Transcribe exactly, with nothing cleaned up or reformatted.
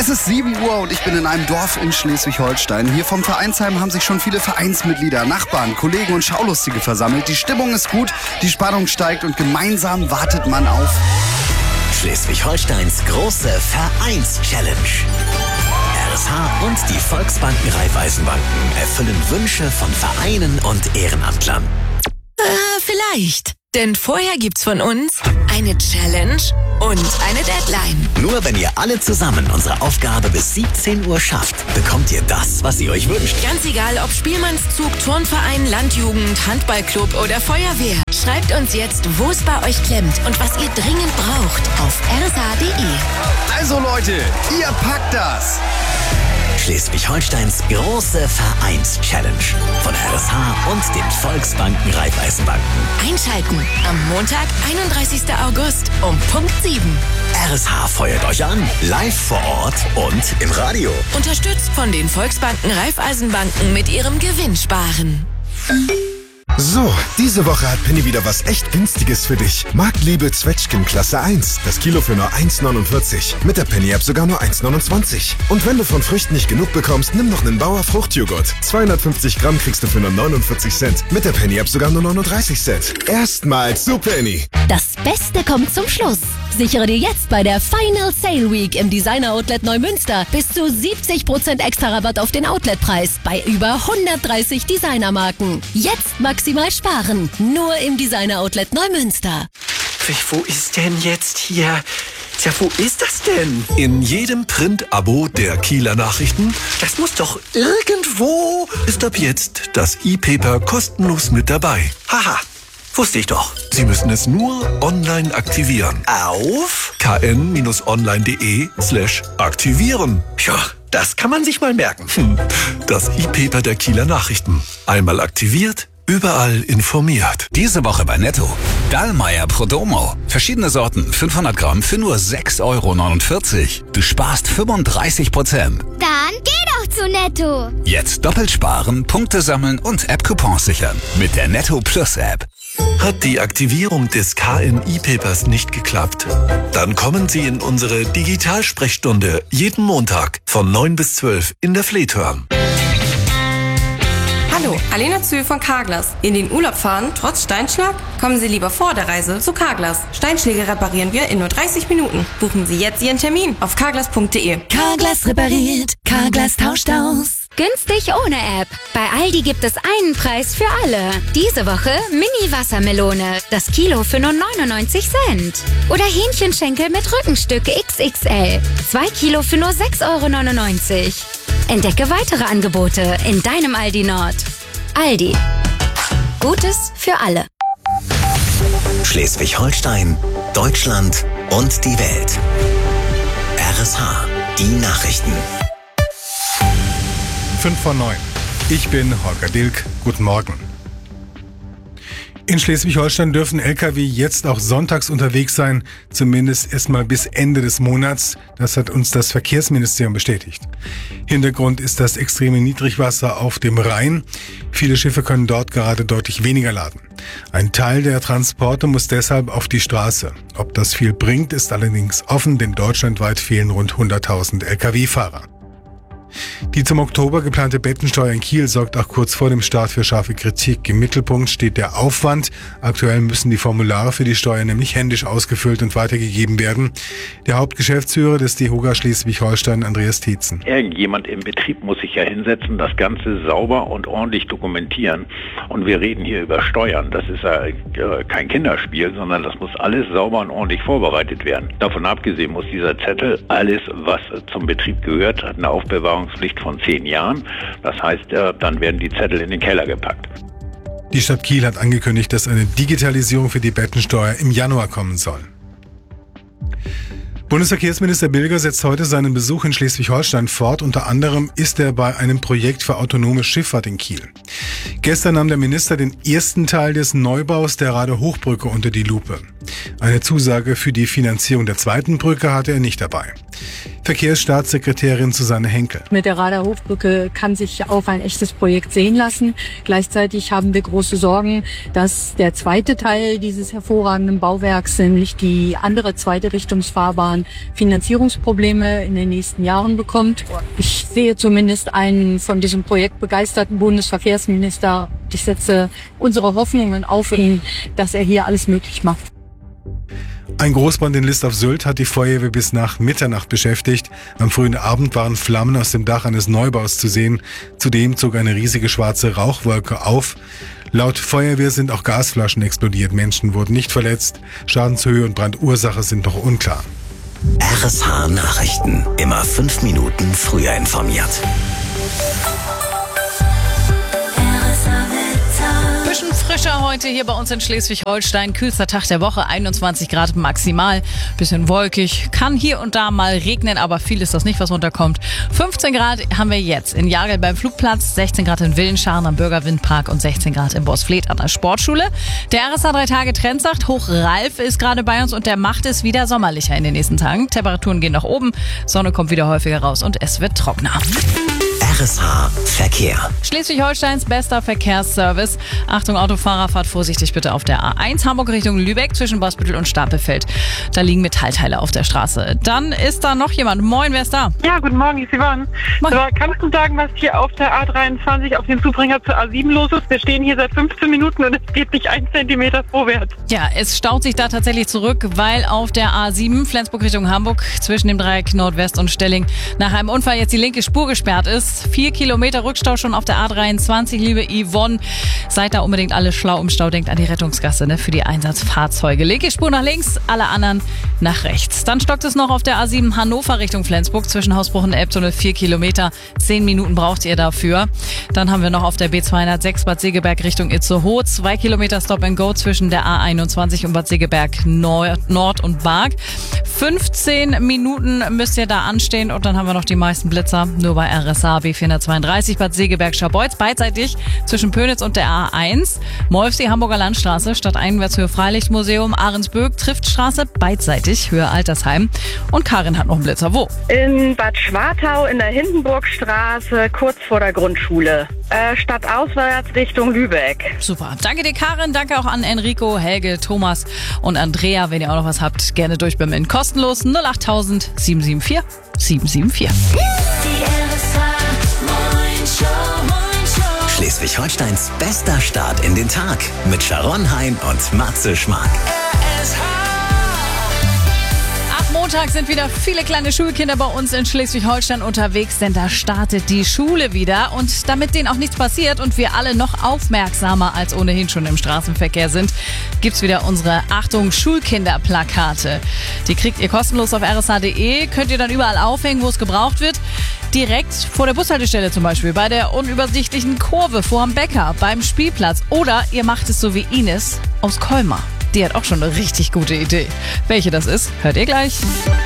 Es ist sieben Uhr und ich bin in einem Dorf in Schleswig-Holstein. Hier vom Vereinsheim haben sich schon viele Vereinsmitglieder, Nachbarn, Kollegen und Schaulustige versammelt. Die Stimmung ist gut, die Spannung steigt und gemeinsam wartet man auf Schleswig-Holsteins große Vereins-Challenge. R S H und die Volksbanken Raiffeisenbanken erfüllen Wünsche von Vereinen und Ehrenamtlern. Äh, vielleicht. Denn vorher gibt's von uns eine Challenge und eine Deadline. Nur wenn ihr alle zusammen unsere Aufgabe bis siebzehn Uhr schafft, bekommt ihr das, was ihr euch wünscht. Ganz egal, ob Spielmannszug, Turnverein, Landjugend, Handballclub oder Feuerwehr. Schreibt uns jetzt, wo es bei euch klemmt und was ihr dringend braucht auf r s h punkt d e. Also Leute, ihr packt das! Schleswig-Holsteins große Vereins-Challenge von R S H und den Volksbanken Raiffeisenbanken. Einschalten am Montag, einunddreißigsten August um Punkt sieben. R S H feuert euch an, live vor Ort und im Radio. Unterstützt von den Volksbanken Raiffeisenbanken mit ihrem Gewinnsparen. So, diese Woche hat Penny wieder was echt Günstiges für dich. Marktliebe Zwetschgen Klasse eins. Das Kilo für nur eins neunundvierzig. Mit der Penny-App sogar nur eins neunundzwanzig. Und wenn du von Früchten nicht genug bekommst, nimm noch einen Bauer Fruchtjoghurt. zweihundertfünfzig Gramm kriegst du für nur neunundvierzig Cent. Mit der Penny-App sogar nur neununddreißig Cent. Erstmals zu Penny. Das Beste kommt zum Schluss. Sichere dir jetzt bei der Final Sale Week im Designer Outlet Neumünster bis zu siebzig Prozent extra Rabatt auf den Outletpreis bei über hundertdreißig Designermarken. Jetzt maximal sparen. Nur im Designer Outlet Neumünster. Wo ist denn jetzt hier? Ja, wo ist das denn? In jedem Print-Abo der Kieler Nachrichten. Das muss doch irgendwo... Ist ab jetzt das E-Paper kostenlos mit dabei. Haha. Wusste ich doch. Sie müssen es nur online aktivieren. Auf kn-online.de slash aktivieren. Ja, das kann man sich mal merken. Hm. Das E-Paper der Kieler Nachrichten. Einmal aktiviert, überall informiert. Diese Woche bei Netto. Dallmayr Prodomo. Verschiedene Sorten, fünfhundert Gramm für nur sechs Euro neunundvierzig. Du sparst fünfunddreißig Prozent. Dann geh doch zu Netto. Jetzt doppelt sparen, Punkte sammeln und App-Coupons sichern. Mit der Netto Plus App. Hat die Aktivierung des K N E-Papers nicht geklappt? Dann kommen Sie in unsere Digitalsprechstunde jeden Montag von neun bis zwölf in der Fleethörn. Hallo, Alena Zühl von Carglass. In den Urlaub fahren, trotz Steinschlag? Kommen Sie lieber vor der Reise zu Carglass. Steinschläge reparieren wir in nur dreißig Minuten. Buchen Sie jetzt Ihren Termin auf carglass punkt d e. Carglass repariert, Carglass tauscht aus. Günstig ohne App. Bei Aldi gibt es einen Preis für alle. Diese Woche Mini-Wassermelone. Das Kilo für nur neunundneunzig Cent. Oder Hähnchenschenkel mit Rückenstücke X X L. Zwei Kilo für nur sechs Euro neunundneunzig. Entdecke weitere Angebote in deinem Aldi Nord. Aldi. Gutes für alle. Schleswig-Holstein, Deutschland und die Welt. R S H, die Nachrichten. fünf vor neun. Ich bin Holger Dilk. Guten Morgen. In Schleswig-Holstein dürfen L K W jetzt auch sonntags unterwegs sein, zumindest erstmal bis Ende des Monats. Das hat uns das Verkehrsministerium bestätigt. Hintergrund ist das extreme Niedrigwasser auf dem Rhein. Viele Schiffe können dort gerade deutlich weniger laden. Ein Teil der Transporte muss deshalb auf die Straße. Ob das viel bringt, ist allerdings offen, denn deutschlandweit fehlen rund hunderttausend L K W-Fahrer. Die zum Oktober geplante Bettensteuer in Kiel sorgt auch kurz vor dem Start für scharfe Kritik. Im Mittelpunkt steht der Aufwand. Aktuell müssen die Formulare für die Steuer nämlich händisch ausgefüllt und weitergegeben werden. Der Hauptgeschäftsführer des DEHOGA Schleswig-Holstein, Andreas Tietzen. Irgendjemand im Betrieb muss sich ja hinsetzen, das Ganze sauber und ordentlich dokumentieren. Und wir reden hier über Steuern. Das ist ja kein Kinderspiel, sondern das muss alles sauber und ordentlich vorbereitet werden. Davon abgesehen muss dieser Zettel, alles, was zum Betrieb gehört, hat eine Aufbewahrung Pflicht von zehn Jahren. Das heißt, dann werden die Zettel in den Keller gepackt. Die Stadt Kiel hat angekündigt, dass eine Digitalisierung für die Bettensteuer im Januar kommen soll. Bundesverkehrsminister Bilger setzt heute seinen Besuch in Schleswig-Holstein fort. Unter anderem ist er bei einem Projekt für autonome Schifffahrt in Kiel. Gestern nahm der Minister den ersten Teil des Neubaus der Radehochbrücke unter die Lupe. Eine Zusage für die Finanzierung der zweiten Brücke hatte er nicht dabei. Verkehrsstaatssekretärin Susanne Henkel. Mit der Rader Hofbrücke kann sich auch ein echtes Projekt sehen lassen. Gleichzeitig haben wir große Sorgen, dass der zweite Teil dieses hervorragenden Bauwerks, nämlich die andere zweite Richtungsfahrbahn, Finanzierungsprobleme in den nächsten Jahren bekommt. Ich sehe zumindest einen von diesem Projekt begeisterten Bundesverkehrsminister. Ich setze unsere Hoffnungen auf ihn, dass er hier alles möglich macht. Ein Großbrand in List auf Sylt hat die Feuerwehr bis nach Mitternacht beschäftigt. Am frühen Abend waren Flammen aus dem Dach eines Neubaus zu sehen. Zudem zog eine riesige schwarze Rauchwolke auf. Laut Feuerwehr sind auch Gasflaschen explodiert. Menschen wurden nicht verletzt. Schadenshöhe und Brandursache sind noch unklar. R S H Nachrichten. Immer fünf Minuten früher informiert. Frischer heute hier bei uns in Schleswig-Holstein. Kühlster Tag der Woche, einundzwanzig Grad maximal. Bisschen wolkig, kann hier und da mal regnen, aber viel ist das nicht, was runterkommt. fünfzehn Grad haben wir jetzt in Jagel beim Flugplatz, sechzehn Grad in Willenscharen am Bürgerwindpark und sechzehn Grad in Borsfleet an der Sportschule. Der R S H drei Tage Trend sagt, Hoch Ralf ist gerade bei uns und der macht es wieder sommerlicher in den nächsten Tagen. Temperaturen gehen nach oben, Sonne kommt wieder häufiger raus und es wird trockener. R S H Verkehr. Schleswig-Holsteins bester Verkehrsservice. Achtung Autofahrer, fahrt vorsichtig bitte auf der A eins Hamburg Richtung Lübeck zwischen Bosbüttel und Stapelfeld. Da liegen Metallteile auf der Straße. Dann ist da noch jemand. Moin, wer ist da? Ja, guten Morgen, ich bin Yvonne. So, kannst du sagen, was hier auf der A dreiundzwanzig auf dem Zubringer zur A sieben los ist? Wir stehen hier seit fünfzehn Minuten und es geht nicht ein Zentimeter vorwärts. Ja, es staut sich da tatsächlich zurück, weil auf der A sieben Flensburg Richtung Hamburg zwischen dem Dreieck Nordwest und Stelling nach einem Unfall jetzt die linke Spur gesperrt ist. Vier Kilometer Rückstau schon auf der A dreiundzwanzig, liebe Yvonne. Seid da unbedingt alle schlau im Stau. Denkt an die Rettungsgasse, ne, für die Einsatzfahrzeuge. Linke Spur nach links, alle anderen nach rechts. Dann stockt es noch auf der A sieben Hannover Richtung Flensburg zwischen Hausbruch und Elbtunnel. Vier Kilometer. Zehn Minuten braucht ihr dafür. Dann haben wir noch auf der B zweihundertsechs Bad Segeberg Richtung Itzehoe. Zwei Kilometer Stop and Go zwischen der A einundzwanzig und Bad Segeberg Nord, Nord und Barg. fünfzehn Minuten müsst ihr da anstehen und dann haben wir noch die meisten Blitzer. Nur bei R S A B vierhundertzweiunddreißig Bad Segeberg-Scharbeutz, beidseitig zwischen Pönitz und der A eins. Molfsee, Hamburger Landstraße, stadteinwärts Höhe Freilichtmuseum, Ahrensböck, Triftstraße, beidseitig Höhe Altersheim. Und Karin hat noch einen Blitzer. Wo? In Bad Schwartau in der Hindenburgstraße, kurz vor der Grundschule. Äh, stadtauswärts Richtung Lübeck. Super. Danke dir, Karin. Danke auch an Enrico, Helge, Thomas und Andrea. Wenn ihr auch noch was habt, gerne durchbimmeln. Kostenlos null achttausend sieben sieben vier sieben sieben vier. Schleswig-Holsteins bester Start in den Tag mit Sharon Hein und Matze Schmark. Ab Montag sind wieder viele kleine Schulkinder bei uns in Schleswig-Holstein unterwegs, denn da startet die Schule wieder. Und damit denen auch nichts passiert und wir alle noch aufmerksamer als ohnehin schon im Straßenverkehr sind, gibt's wieder unsere Achtung Schulkinder-Plakate. Die kriegt ihr kostenlos auf r s h punkt d e, könnt ihr dann überall aufhängen, wo es gebraucht wird. Direkt vor der Bushaltestelle zum Beispiel, bei der unübersichtlichen Kurve vor dem Bäcker, beim Spielplatz. Oder ihr macht es so wie Ines aus Colmar. Die hat auch schon eine richtig gute Idee. Welche das ist, hört ihr gleich.